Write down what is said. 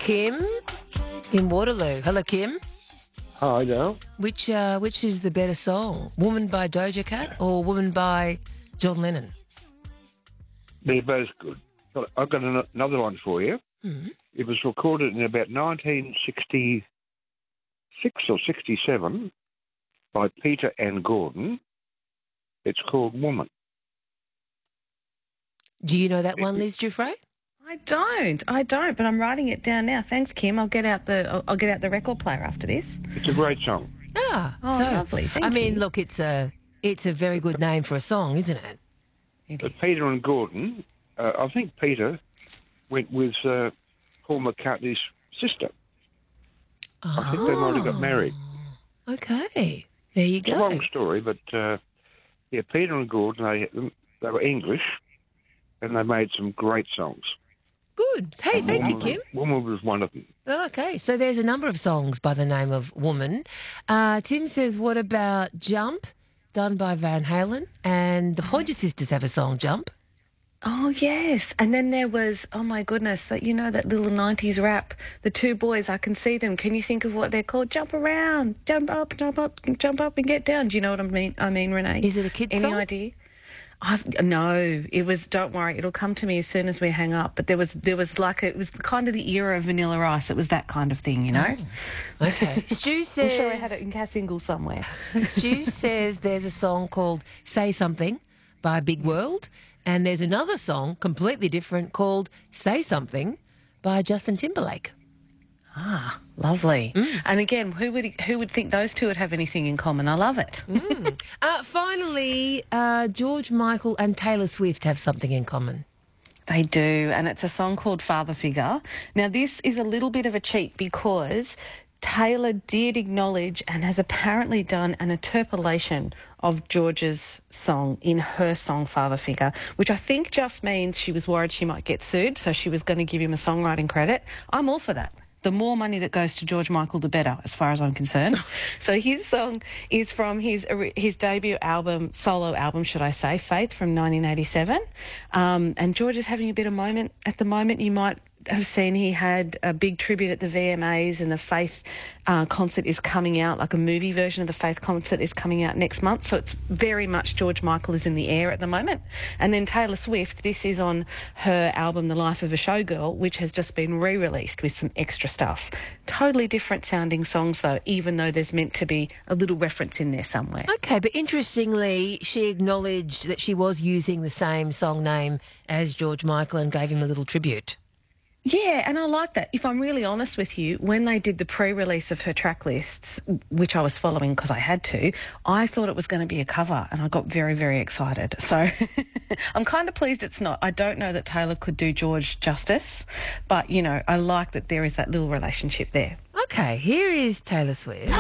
Kim in Waterloo. Hello, Kim. Hi, Dale. Which is the better song, Woman by Doja Cat or Woman by John Lennon? They're both good. But I've got another one for you. Mm. It was recorded in about 1966 or 67 by Peter and Gordon. It's called Woman. Do you know that one, Liz Giuffre? I don't, but I'm writing it down now. Thanks, Kim. I'll get out the record player after this. It's a great song. Ah, Oh, so, lovely. Thank I mean, you. look, it's a very good name for a song, isn't it? But Peter and Gordon, I think Peter went with Paul McCartney's sister. I think they might have got married. Okay, there you It's a go. long story, but yeah, Peter and Gordon, they were English, and they made some great songs. Good. Hey, thank you, Kim. Woman was one of them. Okay, so there's a number of songs by the name of Woman. Tim says, what about Jump, done by Van Halen? And the Pointer Sisters have a song, Jump. Oh, yes. And then there was, oh, my goodness, that that little 90s rap, the two boys, I can see them. Can you think of what they're called? Jump around, jump up, and get down. Do you know what I mean, Renee? Is it a kid's song? Any idea? No, it was, don't worry, it'll come to me as soon as we hang up. But there was like, it was kind of the era of Vanilla Ice. It was that kind of thing, you know? Oh, okay. Stu says... I'm sure I had it in Cat Single somewhere. Stu says there's a song called Say Something by Big World, and there's another song, completely different, called Say Something by Justin Timberlake. Ah, lovely. And again, who would think those two would have anything in common? I love it. Finally, George Michael and Taylor Swift have something in common. They do, and it's a song called Father Figure. Now, this is a little bit of a cheat because Taylor did acknowledge and has apparently done an interpolation of George's song in her song Father Figure, which I think just means she was worried she might get sued, so she was going to give him a songwriting credit. I'm all for that. The more money that goes to George Michael, the better, as far as I'm concerned. So his song is from his debut album, solo album, should I say, Faith, from 1987. And George is having a bit of moment at the moment. You might have seen he had a big tribute at the VMAs, and the Faith concert is coming out, like a movie version of the Faith concert is coming out next month. So it's very much George Michael is in the air at the moment. And then Taylor Swift, this is on her album The Life of a Showgirl, which has just been re-released with some extra stuff. Totally different sounding songs though, even though there's meant to be a little reference in there somewhere. Okay, but interestingly, she acknowledged that she was using the same song name as George Michael and gave him a little tribute. Yeah, and I like that. If I'm really honest with you, when they did the pre-release of her track lists, which I was following because I had to, I thought it was going to be a cover, and I got very, very excited. So I'm kind of pleased it's not. I don't know that Taylor could do George justice, but, I like that there is that little relationship there. Okay, here is Taylor Swift.